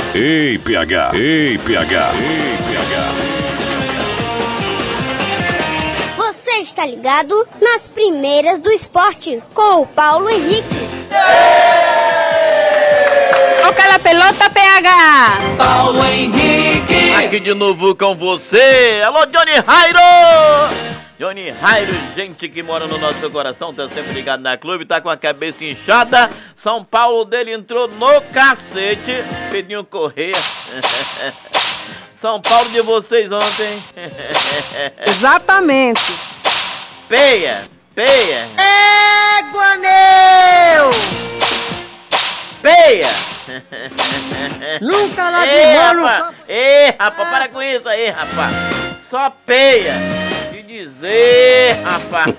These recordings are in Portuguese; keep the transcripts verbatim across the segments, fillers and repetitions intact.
Ei, P H! Ei, P H! Ei, P H! Você está ligado nas primeiras do esporte com o Paulo Henrique. Toca a pelota, P H! Paulo Henrique! Aqui de novo com você. Alô, Johnny Jairo! Johnny Jairo, gente que mora no nosso coração, tá sempre ligado na clube, tá com a cabeça inchada. São Paulo dele entrou no cacete. Pedinho Correia. São Paulo de vocês ontem. Exatamente. Peia, peia. Égua, meu! Peia. Nunca lá Ei, de rapaz. Ei, rapaz, para com isso aí, rapaz. Só peia. De dizer, rapaz.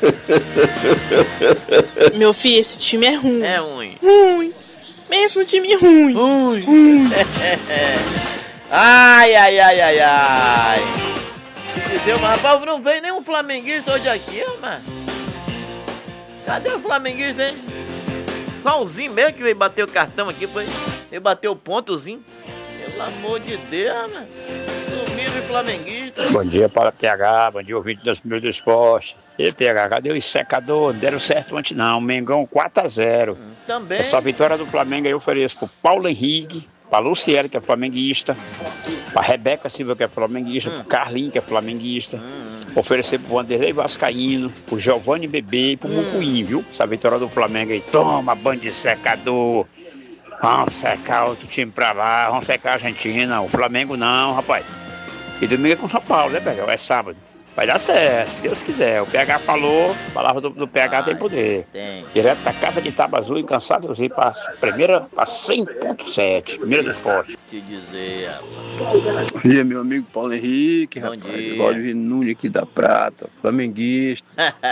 Meu filho, esse time é ruim. É ruim. Ruim. Mesmo time ruim. Ruim. Ruim. Ai, ai, ai, ai, ai. Que dizer, mas rapaz, não veio nenhum flamenguista hoje aqui, rapaz. Cadê o flamenguista, hein? Só o Zinho mesmo que veio bater o cartão aqui, foi. Ele bateu o pontozinho. Pelo amor de Deus, mano. Sumiram os flamenguistas. Bom dia para P H, bom dia ouvinte das primeiras do esporte. E P H, cadê o secador? Não deram certo antes não, Mengão quatro a zero. Hum, também. Essa vitória do Flamengo aí eu ofereço pro Paulo Henrique, pra Luciele, que é flamenguista, pra Rebeca Silva, que é flamenguista, hum. pro Carlinho, que é flamenguista, hum. oferecer pro Vanderlei Vascaíno, pro Giovanni Bebê e pro hum. Mucuim, viu? Essa vitória do Flamengo aí, toma, bando de secador. Vamos secar outro time pra lá, vamos secar a Argentina, o Flamengo não, rapaz. E domingo é com São Paulo, né, P H? É sábado. Vai dar certo, se Deus quiser. O P H falou, a palavra do, do P H ah, tem poder. Tem. Direto da casa de Taba Azul, incansado, eu para primeira, para cem ponto sete, primeira do esporte. Te dizer, rapaz. Bom dia, meu amigo Paulo Henrique, Bom rapaz. dia. Valdir Nunes aqui da Prata, flamenguista.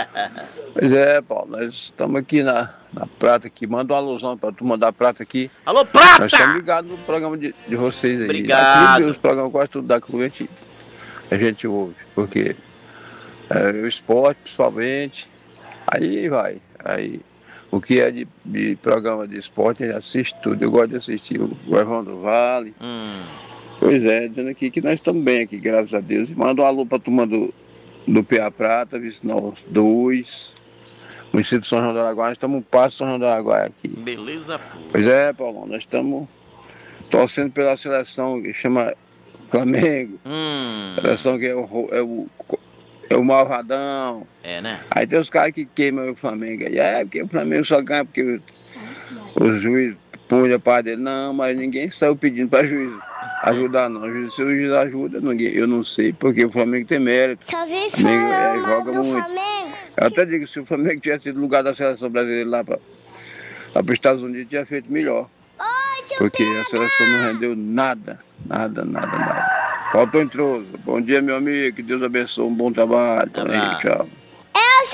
Pois é, Paulo, nós estamos aqui na, na Prata aqui. Manda uma alusão pra turma da Prata aqui. Alô, Prata! Nós estamos ligados no programa de, de vocês aí. Obrigado. Aqui, os programas quase tudo da clube, a gente, a gente ouve, porque é, o esporte, principalmente, aí vai. Aí, o que é de, de programa de esporte, a gente assiste tudo. Eu gosto de assistir o Evandro Vale. Hum. Pois é, dizendo aqui que nós estamos bem aqui, graças a Deus. E manda um alô para a turma do, do P A Prata, Vicinal dois, município de São João do Araguaia. Nós estamos no Passo São João do Araguaia aqui. Beleza, pô. Pois é, Paulão, nós estamos torcendo pela seleção que chama Flamengo. Hum. Seleção que é o, é o, é o malvadão. É, né? Aí tem os caras que queimam o Flamengo. Aí, é, porque o Flamengo só ganha porque os, os juízes punham a parte dele. Não, mas ninguém saiu pedindo para juiz ajudar, não. Se o juiz ajuda, ninguém, eu não sei, porque o Flamengo tem mérito. Só vi O Flamengo é, falar joga do muito. Flamengo. Eu até digo que se o Flamengo tivesse sido lugar da seleção brasileira lá para os Estados Unidos, tinha feito melhor. Oi, tio Porque P H. a seleção não rendeu nada, nada, nada, nada. Faltou entroso. Bom dia, meu amigo. Que Deus abençoe. Um bom trabalho. Aí, tchau. Eu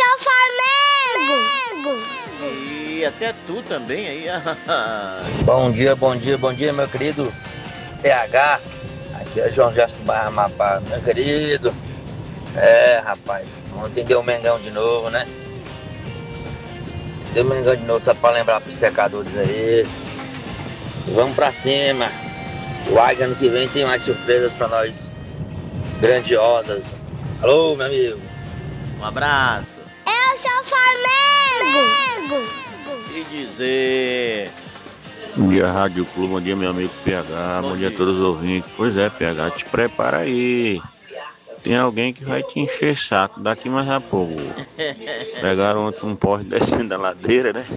sou Flamengo. E até tu também aí. Bom dia, bom dia, bom dia, meu querido P H. Aqui é João Gesto Barra Amapá, meu querido. É, rapaz, ontem deu o Mengão de novo, né? Deu o Mengão de novo, só pra lembrar pros secadores aí. E vamos pra cima. O Águia ano que vem tem mais surpresas pra nós. Grandiosas. Alô, meu amigo. Um abraço. Eu sou Flamengo. E dizer... Bom dia, Rádio Clube, bom dia, meu amigo P H, bom, bom dia a todos os ouvintes. Pois é, P H, te prepara aí. Tem alguém que vai te encher saco daqui mais a pouco. Pegaram ontem um poste descendo da ladeira, né?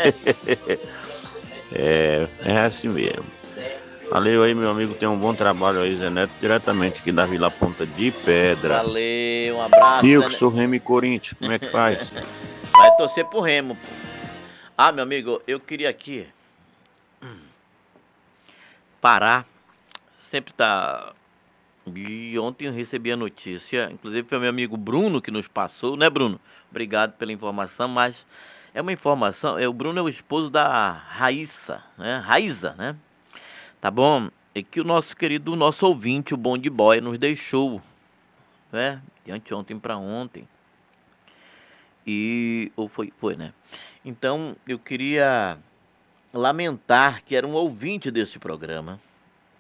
é, é assim mesmo. Valeu aí, meu amigo, tem um bom trabalho aí, Zé Neto, diretamente aqui da Vila Ponta de Pedra. Valeu, um abraço. E eu que sou Remo e Corinthians, como é que faz? Vai torcer pro Remo, pô. Ah, meu amigo, eu queria aqui Pará sempre tá... E ontem eu recebi a notícia, inclusive foi meu amigo Bruno que nos passou, né, Bruno? Obrigado pela informação, mas é uma informação, é, o Bruno é o esposo da Raíssa, né? Raíza, né? Tá bom? É que o nosso querido, o nosso ouvinte, o Bom de Boy, nos deixou, né? De anteontem para ontem. E... ou foi, foi, né? Então, eu queria lamentar que era um ouvinte desse programa,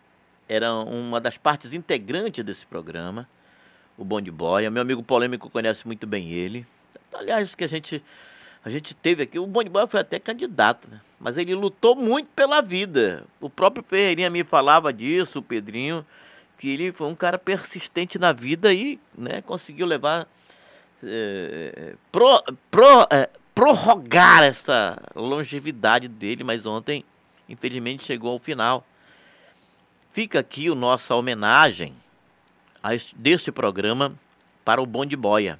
era uma das partes integrantes desse programa, o Bom de Boia. Meu amigo Polêmico conhece muito bem ele. Aliás, que a gente, a gente teve aqui, o Bom de Boia foi até candidato, né? Mas ele lutou muito pela vida. O próprio Ferreirinha me falava disso, o Pedrinho, que ele foi um cara persistente na vida e, né, conseguiu levar, é, pro, pro, é, prorrogar essa longevidade dele, mas ontem, infelizmente, chegou ao final. Fica aqui a nossa homenagem a este, deste programa para o Bom de Boia,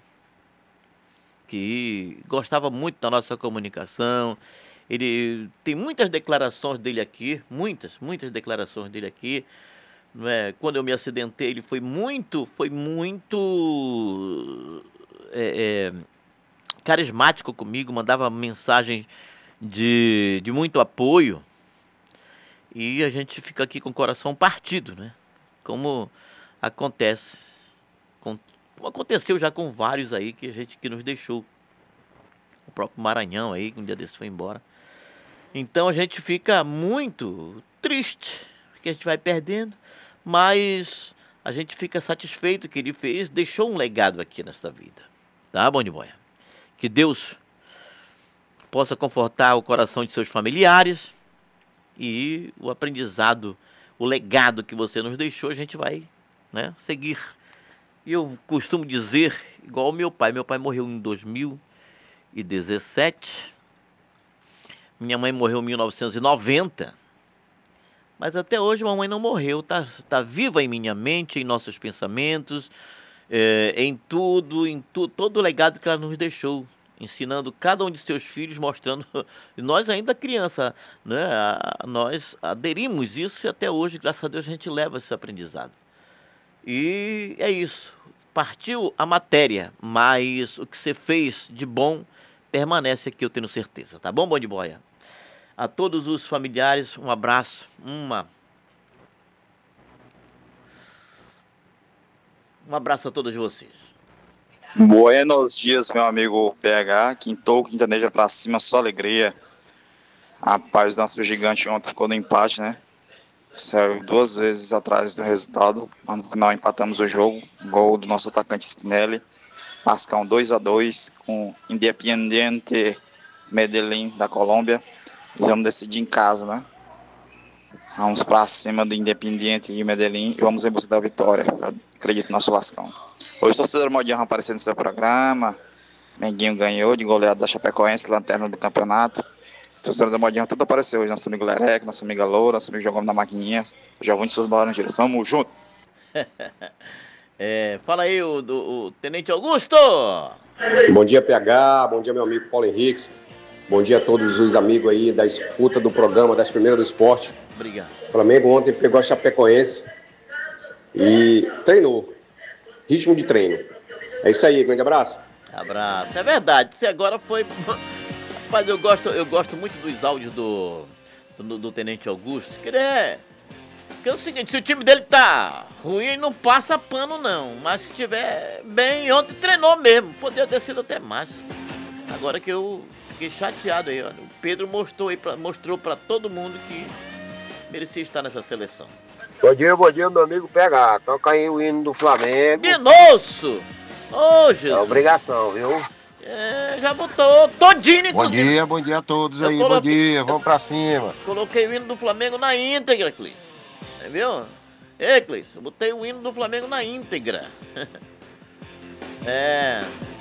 que gostava muito da nossa comunicação. Ele tem muitas declarações dele aqui, muitas, muitas declarações dele aqui. Não é? Quando eu me acidentei, ele foi muito, foi muito é, é, carismático comigo, mandava mensagens de, de muito apoio. E a gente fica aqui com o coração partido, né? Como acontece, com, como aconteceu já com vários aí que a gente que nos deixou. O próprio Maranhão aí, que um dia desse foi embora. Então a gente fica muito triste, porque a gente vai perdendo, mas a gente fica satisfeito que ele fez, deixou um legado aqui nesta vida. Tá, Bom de Boia? Que Deus possa confortar o coração de seus familiares e o aprendizado, o legado que você nos deixou, a gente vai, né, seguir. E eu costumo dizer, igual o meu pai, meu pai morreu em dois mil e dezessete, minha mãe morreu em mil novecentos e noventa, mas até hoje a mamãe não morreu, tá, tá viva em minha mente, em nossos pensamentos, é, em tudo, em tu, todo o legado que ela nos deixou, ensinando cada um de seus filhos, mostrando, e nós ainda criança, né, a, nós aderimos isso e até hoje, graças a Deus, a gente leva esse aprendizado. E é isso, partiu a matéria, mas o que você fez de bom permanece aqui, eu tenho certeza, tá bom, Bom de Boia? A todos os familiares, um abraço, uma... Um abraço a todos vocês. Buenos dias, meu amigo P H, quintou, quintaneja pra cima, só alegria. Rapaz, nosso gigante ontem ficou no empate, né? Saiu duas vezes atrás do resultado, mas no final empatamos o jogo. Gol do nosso atacante Spinelli. Pascão dois a dois com Independiente Medellín da Colômbia. E vamos decidir em casa, né? Vamos pra cima do Independiente de Medellín e vamos em busca da vitória. Eu acredito no nosso Vascão. Hoje o torcedor Modinho vai aparecer no seu programa. Menguinho ganhou de goleado da Chapecoense, lanterna do campeonato. O torcedor do Modinho tudo apareceu hoje. Nosso amigo Lerec, nossa amiga Loura, nosso amigo jogando na maquininha. Já vou de seus Laranjeiros. Tamo junto. É, fala aí, o, o, o Tenente Augusto. Bom dia, P H. Bom dia, meu amigo Paulo Henrique. Bom dia a todos os amigos aí da escuta do programa, das primeiras do esporte. Obrigado. O Flamengo ontem pegou a Chapecoense e treinou. Ritmo de treino. É isso aí, grande abraço. Abraço. É verdade, você agora foi... Rapaz, eu gosto, eu gosto muito dos áudios do, do, do Tenente Augusto. Que ele é... Que é o seguinte, se o time dele tá ruim, não passa pano não. Mas se tiver bem, ontem treinou mesmo. Poderia ter sido até mais. Agora que eu fiquei chateado aí, olha. O Pedro mostrou aí pra, mostrou pra todo mundo que merecia estar nessa seleção. Bom dia, bom dia, meu amigo P H. Toca aí o hino do Flamengo. Minosso! Ô, Jesus! É obrigação, viu? É, já botou todinho, Bom dia, bom dia a todos aí, coloquei... bom dia, vamos pra cima. Coloquei o hino do Flamengo na íntegra, Clis. Viu? Ei, Clis, eu botei o hino do Flamengo na íntegra. É...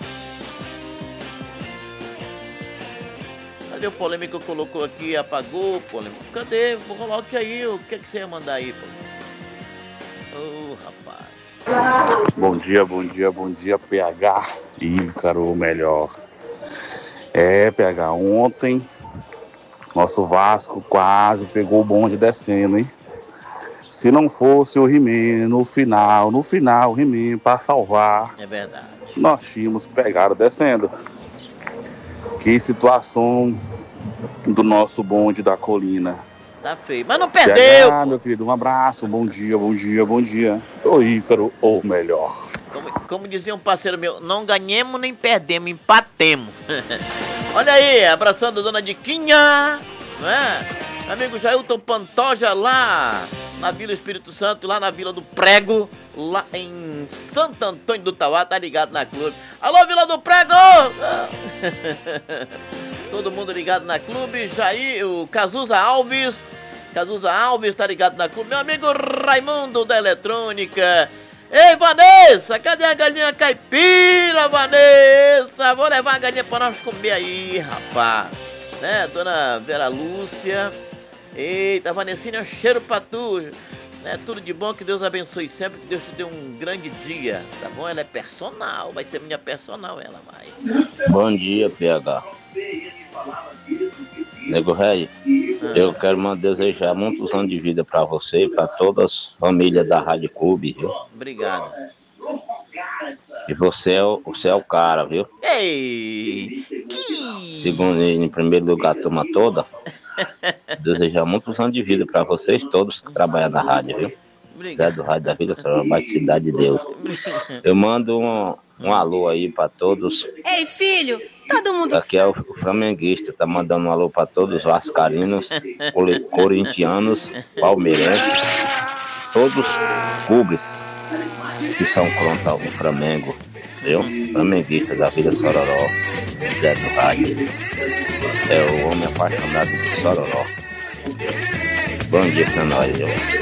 Cadê o polêmico que colocou aqui? Apagou o polêmico. Cadê? Coloque aí. O que, é que você ia mandar aí, pô? Ô, oh, rapaz. Bom dia, bom dia, bom dia, P H. Ícaro, o melhor. É, P H, ontem nosso Vasco quase pegou o bonde descendo, hein? Se não fosse o He-Man no final, no final, o He-Man para salvar. É verdade. Nós tínhamos pegado descendo. Que situação do nosso bonde da colina. Tá feio, mas não perdeu. Ah, meu querido, um abraço, bom dia, bom dia, bom dia. Ô Ícaro, ou melhor. Como, como dizia um parceiro meu, não ganhemos nem perdemos, empatemos. Olha aí, abraçando a dona Diquinha, não é? Meu amigo Jailton Pantoja lá na Vila Espírito Santo, lá na Vila do Prego, lá em Santo Antônio do Tauá, tá ligado na clube. Alô, Vila do Prego! Todo mundo ligado na clube. Jair, o Cazuza Alves, Cazuza Alves tá ligado na clube. Meu amigo Raimundo da Eletrônica. Ei, Vanessa, cadê a galinha caipira, Vanessa? Vou levar a galinha pra nós comer aí, rapaz. Né, dona Vera Lúcia. Eita, Vanessinha, um cheiro pra tu. Né, tudo de bom, que Deus abençoe sempre, que Deus te dê um grande dia, tá bom? Ela é personal, vai ser minha personal, ela vai. Bom dia, P H. Nego Rei, ah. eu quero mandar desejar muitos anos de vida pra você e pra todas as famílias da Rádio Clube, viu? Obrigado. E você é o, você é o cara, viu? Ei! Segundo, em primeiro lugar, a turma toda, desejar muitos anos de vida pra vocês todos que trabalham na rádio, viu? Zé do Rádio da Vila Sororó, Baixo Cidade de Deus. Eu mando um, um alô aí pra todos. Ei, filho, todo mundo Aqui é o, o flamenguista, tá mandando um alô pra todos os vascaínos, corintianos, palmeirenses, todos clubes que são contra o Flamengo, viu? Flamenguista da Vila Sororó, Zé do Rádio. É o homem apaixonado de Sororó. Bom dia pra nós, viu?